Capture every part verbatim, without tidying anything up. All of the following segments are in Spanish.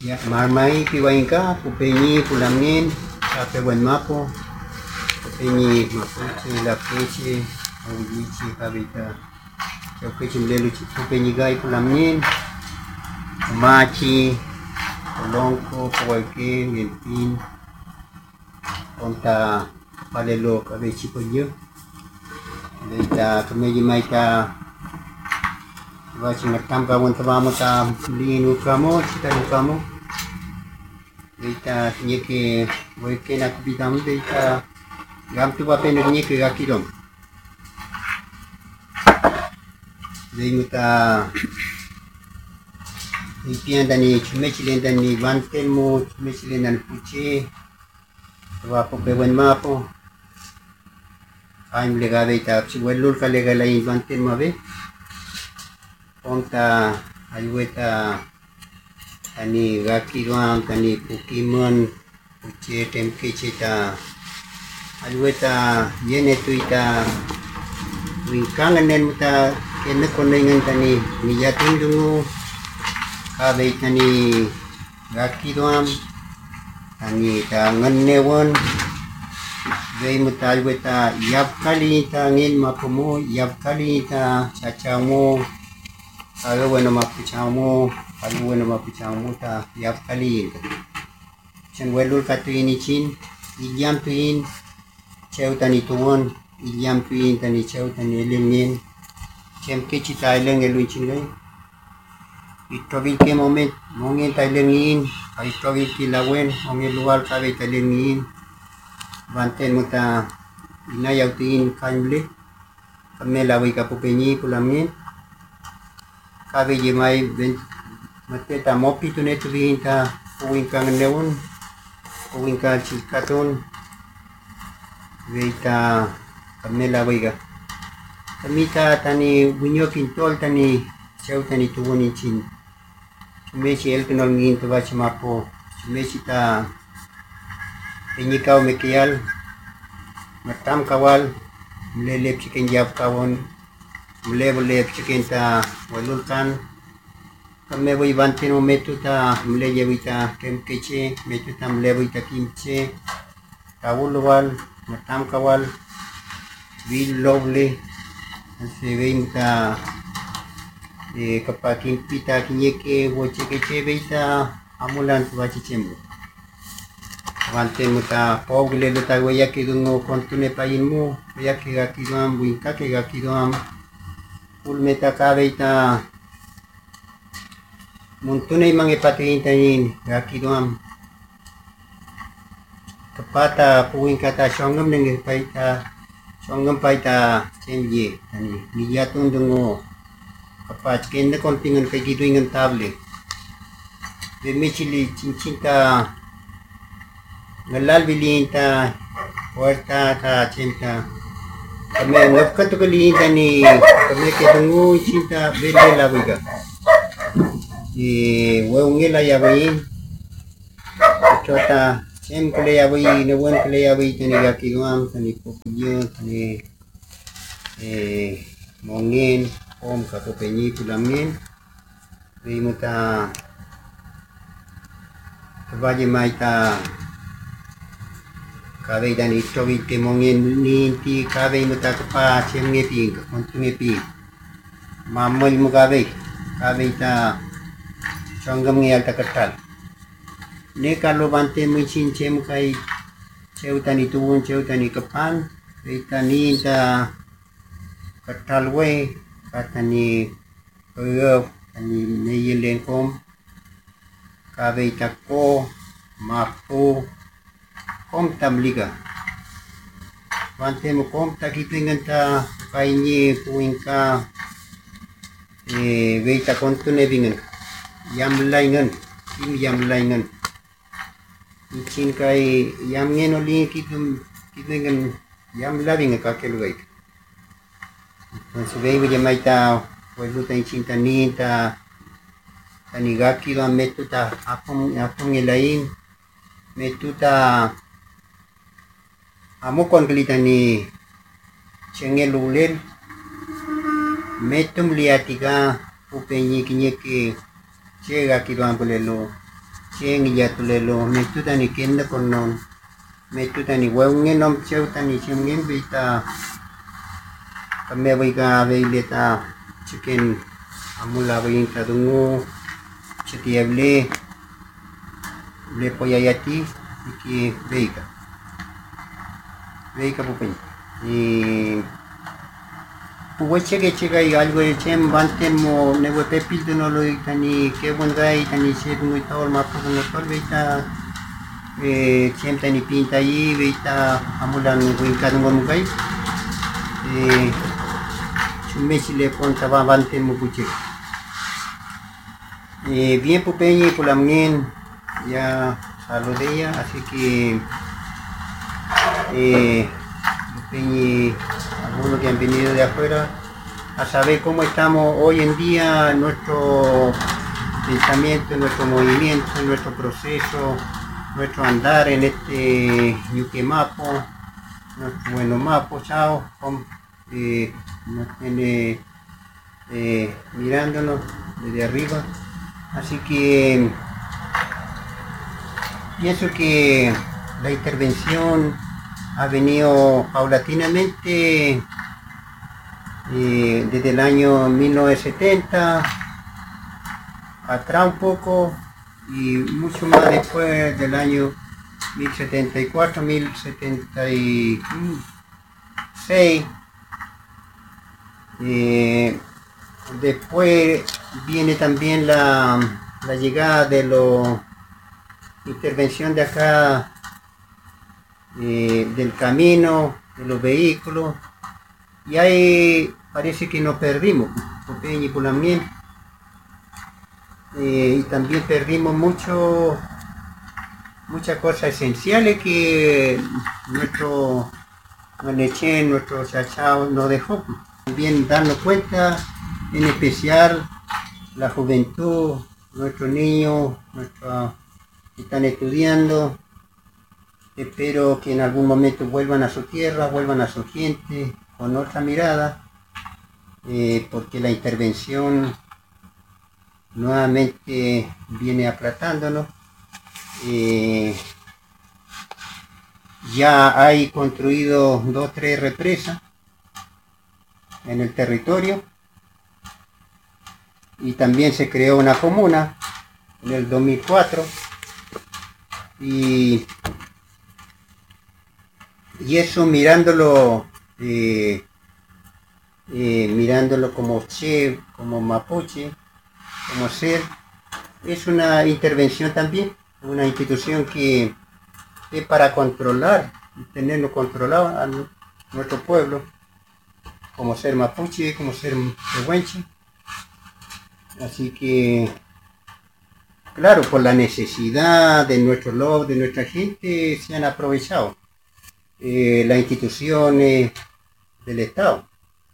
Ya, marmai piwainka, pupenyi pulamnin, kape buen mapo, pupenyi mapuche, lapeche, awichi, kabita, kapeche mleluchi, pupenyi gai pulamnin, machi, polonco, puwalke, gelpin, konta palelo kabechi koyo, kabita kameji maita, Baca matam kawan tebamo ta linu kamu, kita lu kamu. Kita nyeke, weke nak bitam kita gam tu apa yang nyeke kaki dom. Jadi muta impian tani cuma cilen tani banten mo, cuma cilen tani puce. Sebab apa pewan ma apa. Kain lega kita si welul kalega lain banten ma be. Konta ayueta tani gaki doang tani Pokemon puce tempe cita ayueta yene tuita wingkangan dan muta kena kondengan tani niyatin dulu kabe tani gaki doang tani ta ngannewan Gay muta ayueta yap kali ta ngin mapumo yap kali ta cacamu Kalau bueno mapuchamu, kalau bueno mapuchamu ta yap kali. Sen welul katu ini chin, ijam tuin, ceu tani tuon, ijam tuin tani ceu tani elengin, cem keci taileng elun chin lay. Itrovil ke moment, mongin tailengin, itrovil ki lawen, mongin luar kabe tailengin, banten muta inayau tuin kanble, kami lawi kapupenyi pulamin. Kabe jemai ben mate ta mopi tu net vinta uin kang neun uin ka chikaton veita kamela veiga kamita tani bunyo pintol tani cheu tani tuwoni chin mechi el kenol ngin to bach mapo mechi ta penyikau mekial matam kawal melelep chicken jab kawon Mele-mele chicken ta walulkan kami boy bantin mo metu ta mele jewi ta kemkeche metu ta mele boy ta kimche kawulwal matam kawal will lovely seving ta e kapakin pita kinyeke woche keche beita amulan tuwa chichembo bantin mo ta pogle lo ta wayaki dungo kontune payin mo wayaki gaki doam buinka ke gaki doam Pul meta kabeita muntunay mga ipatingin tanin gaki doam kapata puwing kata syonggam ng paita syonggam paita cemje tani niyatun dungo kapat kenda kontingan kay giduingan table bemechili cincinta ngalal bilinta puerta ta cinta kami ngapkan tu kali tani kami ketemu cinta bela la biga di wongela ya bayin chota sem kale ya bayi newan kale ya bayi tani gaki doam tani popio tani eh mongin om kapo penyi pulamin ri muta kabaje maita Kabe dan itu itu mungkin ninti kabe muta kepa cem ngepi untuk ngepi mamul mu kabe kabe ta songgam ngel ta ketal ne kalau bante mungkin cem kai ceu tani tuun ceu tani kepan kita ni ta ketal we katani perep tani neyelen kom kabe ta ko mapu Kom tamliga. Bante mo kom takitingan ta kainye puing ka eh veita kontu nebingan. Yam laingan, im yam laingan. Icin kai yam ngeno li kitum kitingan yam labinga ka kelugai. Sebei bija maita walu ta cinta ni ta tani gaki la metu ta apong apong ngelain metu ta Amo kon kelita ni cengel ulil metum liatiga upenyi kinyeke cega kidoan pelelo chen y ya tulelo me tuta ni kenda con non me tuta ni huevo nom cheuta ni chemgen vita kami wiga veileta chicken amula wing kadungu chetiable le poyayati iki veika veika pupen y puweche que chica y algo de chem bantemo ne we pepil de no lo tani que buen gai tani se muy todo más por no todo veita eh chem tani pinta ahí veita amulan wing kadungu gai eh chume chile ponta va bantemo puche eh bien pupeñi pulamien ya saludé ya, así que eh pupeñi algunos que han venido de afuera a saber cómo estamos hoy en día, nuestro pensamiento, nuestro movimiento, nuestro proceso, nuestro andar en este Ñuque Mapo, nuestro bueno Mapo, chao, eh, nos tiene eh, mirándonos desde arriba, así que pienso que la intervención ha venido paulatinamente eh, desde el año mil novecientos setenta, atrás un poco, y mucho más después del año mil setenta y cuatro, mil setenta y seis. Eh, después viene también la, la llegada de la intervención de acá, Eh, del camino, de los vehículos, y ahí parece que nos perdimos, Pupeñi Pulamien, eh, y también perdimos mucho, muchas cosas esenciales que nuestro Manechen, nuestro Chachao nos dejó. También darnos cuenta, en especial la juventud, nuestros niños, nuestros que están estudiando. Espero que en algún momento vuelvan a su tierra, vuelvan a su gente, con otra mirada, eh, porque la intervención nuevamente viene aplatándonos. Eh, ya hay construido dos o tres represas en el territorio, y también se creó una comuna en el dos mil cuatro, y Y eso mirándolo, eh, eh, mirándolo como che, como mapuche, como ser, es una intervención también, una institución que es para controlar, tenerlo controlado a nuestro pueblo, como ser mapuche, como ser pehuenche. Así que, claro, por la necesidad de nuestro lobo, de nuestra gente, se han aprovechado. Eh, las instituciones del Estado.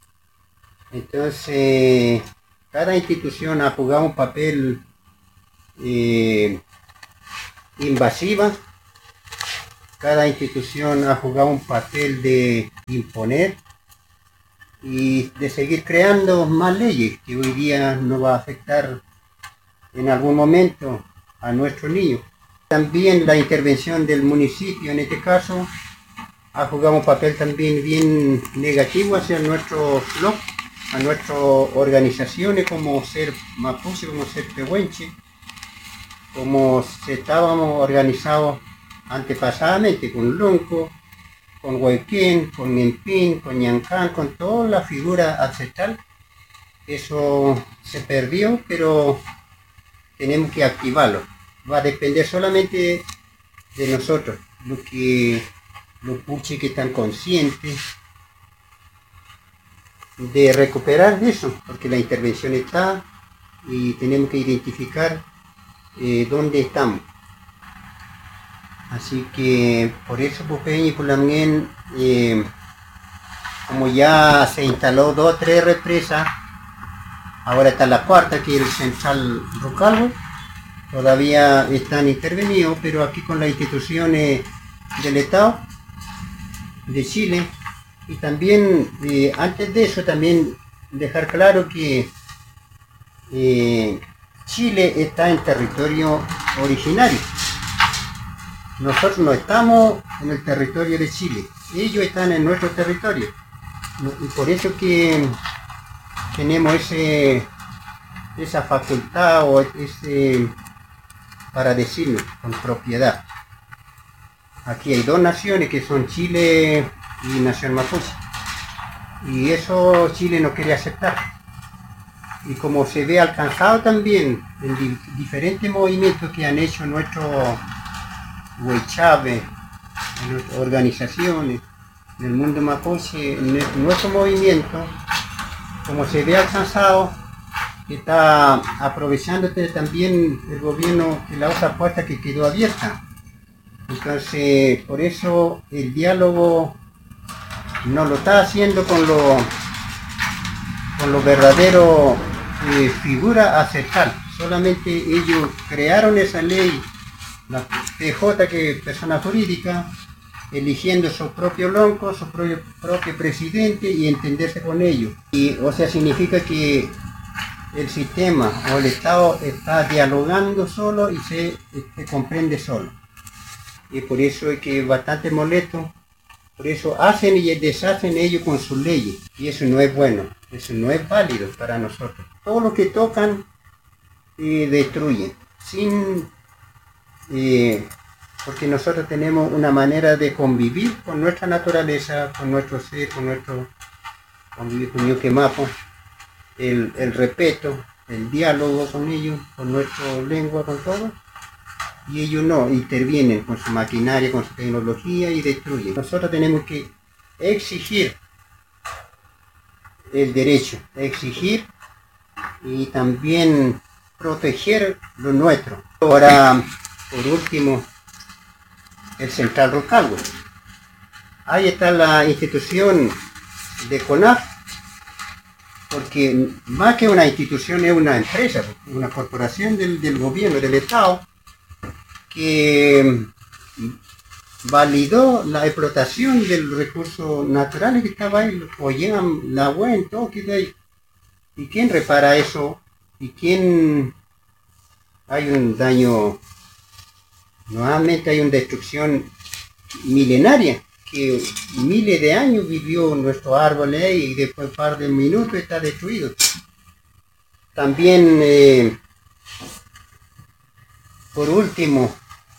Entonces, cada institución ha jugado un papel eh, invasiva, cada institución ha jugado un papel de imponer y de seguir creando más leyes que hoy día nos va a afectar en algún momento a nuestros niños. También la intervención del municipio, en este caso, ha jugado un papel también bien negativo hacia nuestros blog, a nuestras organizaciones como ser mapuche, como ser pehuenche, como estábamos organizados antepasadamente con Lonco, con Huayquén, con Nempín, con Ñancán, con toda la figura ancestral. Eso se perdió, pero tenemos que activarlo. Va a depender solamente de nosotros, lo que los puches que están conscientes de recuperar eso, porque la intervención está y tenemos que identificar eh, dónde estamos. Así que por eso Pupeñi Pulamien, eh, como ya se instaló dos o tres represas, ahora está la cuarta, que es el Central Rucalbo, todavía están intervenidos, pero aquí con las instituciones del Estado de Chile, y también eh, antes de eso también dejar claro que eh, Chile está en territorio originarios. Nosotros no estamos en el territorio de Chile, ellos están en nuestro territorio. Y por eso que tenemos ese, esa facultad o ese, para decirlo con propiedad. Aquí hay dos naciones que son Chile y Nación Mapuche. Y eso Chile no quiere aceptar. Y como se ve alcanzado también en di diferentes movimientos que han hecho nuestros Huaychabe, nuestras organizaciones, en el mundo mapuche, en nuestro movimiento, como se ve alcanzado, está aprovechándose también el gobierno de la otra puerta que quedó abierta. Entonces, por eso el diálogo no lo está haciendo con lo, con lo verdadero eh, figura aceptar. Solamente ellos crearon esa ley, la P J, que es persona jurídica, eligiendo su propio lonco, su propio, propio presidente y entenderse con ellos. Y, o sea, significa que el sistema o el Estado está dialogando solo y se, se comprende solo. Y por eso es que es bastante molesto. Por eso hacen y deshacen ellos con sus leyes. Y eso no es bueno, eso no es válido para nosotros. Todo lo que tocan eh, destruyen. Sin, eh, porque nosotros tenemos una manera de convivir con nuestra naturaleza, con nuestro ser, con nuestro convivir con Ñuquemapu, el, el respeto, el diálogo con ellos, con nuestra lengua, con todo. Y ellos no, intervienen con su maquinaria, con su tecnología y destruyen. Nosotros tenemos que exigir el derecho, exigir y también proteger lo nuestro. Ahora, por último, el Central Rucalwe. Ahí está la institución de CONAF, porque más que una institución es una empresa, una corporación del, del gobierno, del Estado, que validó la explotación del recurso natural que estaba ahí, oían la agua en todo que de ahí. ¿Y quién repara eso? ¿Y quién? Hay un daño, nuevamente hay una destrucción milenaria, que miles de años vivió nuestro árbol ahí y después de un par de minutos está destruido. También, eh, por último,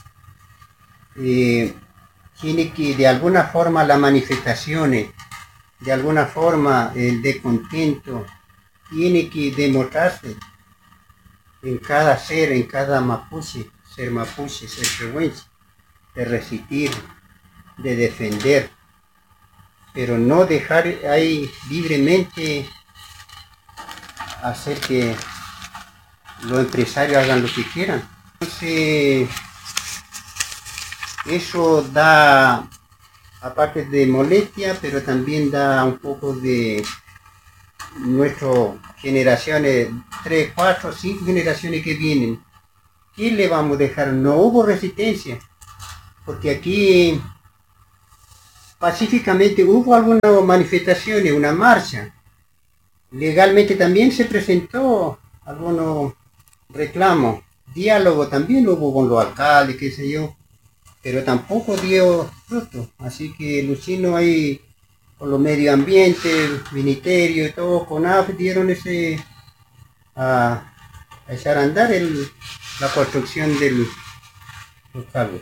eh, tiene que de alguna forma las manifestaciones, de alguna forma el descontento, tiene que demostrarse en cada ser, en cada mapuche, ser mapuche, ser pehuenche, de resistir, de defender, pero no dejar ahí libremente hacer que los empresarios hagan lo que quieran. Entonces, eso da, aparte de molestia, pero también da un poco de nuestras generaciones, tres, cuatro, cinco generaciones que vienen. ¿Qué le vamos a dejar? No hubo resistencia, porque aquí pacíficamente hubo algunas manifestaciones, una marcha. Legalmente también se presentó algunos reclamos. Diálogo también hubo con los alcaldes, qué sé yo, pero tampoco dio fruto. Así que los chinos ahí, con los medio ambiente, el ministerio y todo, con A F dieron ese, a, a echar a andar el, la construcción del Rucalwe.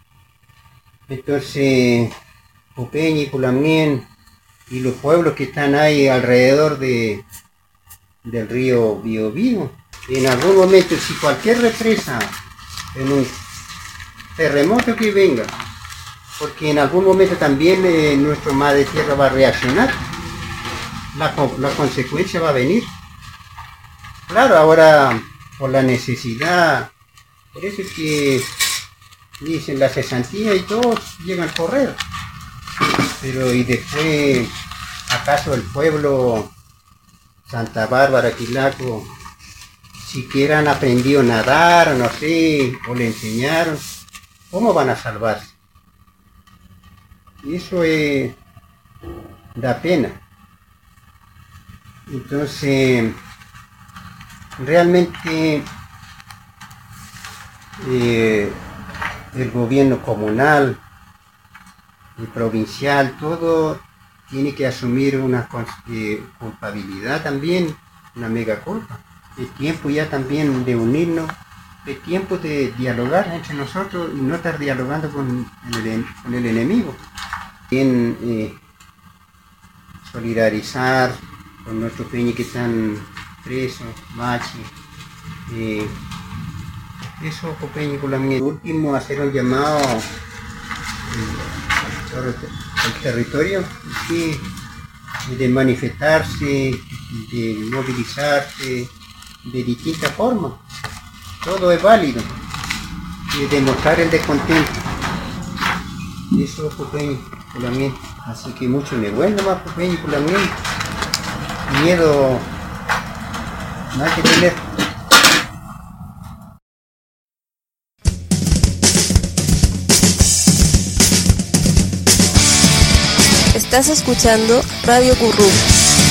Entonces, Pupeña y Pulamien y los pueblos que están ahí alrededor de, del río Biobío, en algún momento, si cualquier represa, en un terremoto que venga, porque en algún momento también eh, nuestro madre tierra va a reaccionar, la, la consecuencia va a venir. Claro, ahora por la necesidad, por eso es que dicen la cesantía y todos llegan a correr. Pero y después, ¿acaso el pueblo Santa Bárbara, Quilaco, siquiera han aprendido a nadar, no sé, o le enseñaron? ¿Cómo van a salvarse? Y eso es, da pena. Entonces, realmente eh, el gobierno comunal y provincial, todo tiene que asumir una eh, culpabilidad también, una mega culpa. Es tiempo ya también de unirnos, es tiempo de dialogar entre nosotros y no estar dialogando con el, con el enemigo. También eh, solidarizar con nuestros peñas que están presos, machi. Eh, eso, peñas, por la mía. Por último, hacer un llamado eh, al territorio, sí, de manifestarse, de movilizarse de distintas formas. Todo es válido. Y demostrar el descontento. Eso, peñas, por la mía. Así que mucho me vuelve más, peñas, por la mía. Miedo no hay que tener. Estás escuchando Radio Currú.